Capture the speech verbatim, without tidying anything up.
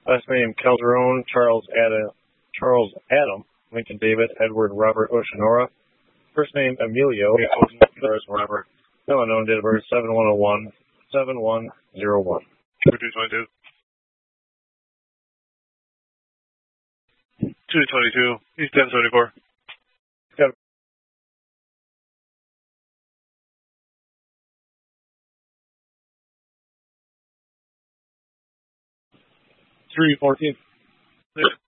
Last name Calderon, Charles Adam, Charles Adam, Lincoln David, Edward Robert Oceanora. First name Emilio, Robert. No unknown, date of birth seven one oh one, seven one oh one. two two twenty-two. two twenty-two, East ten seventy-four. Got it. three fourteen.